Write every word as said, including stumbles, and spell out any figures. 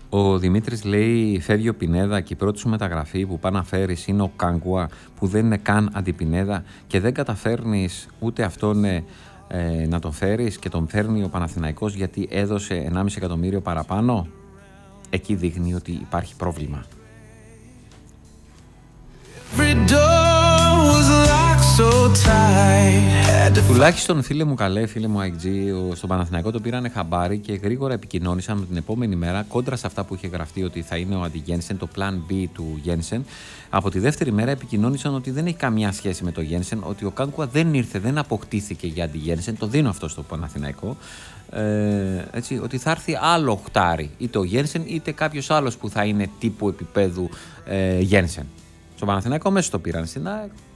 Ο Δημήτρης λέει: φεύγει ο Πινέδα και η πρώτη σου μεταγραφή που πάει να φέρεις είναι ο Κάγκουα, που δεν είναι καν αντιπινέδα και δεν καταφέρνεις ούτε αυτόν ε, ε, να τον φέρεις και τον φέρνει ο Παναθηναϊκός γιατί έδωσε ενάμιση εκατομμύριο παραπάνω. Εκεί δείχνει ότι υπάρχει πρόβλημα. Τουλάχιστον φίλε μου καλέ, φίλε μου άι τζι, στον Παναθηναϊκό το πήρανε χαμπάρι και γρήγορα επικοινώνησαν με την επόμενη μέρα κόντρα σε αυτά που είχε γραφτεί ότι θα είναι ο αντι-Γένσεν, το plan B του Γένσεν. Από τη δεύτερη μέρα επικοινώνησαν ότι δεν έχει καμιά σχέση με το Γένσεν, ότι ο Κάγκουα δεν ήρθε, δεν αποκτήθηκε για αντι-Γένσεν, το δίνω αυτό στο Παναθηναϊκό. Ε, έτσι, ότι θα έρθει άλλο οχτάρι, είτε ο Γένσεν είτε κάποιος άλλος που θα είναι τύπου επίπεδου ε, Γένσεν. Στο Παναθηναϊκό μέσα το πήραν, στην ΑΕΚ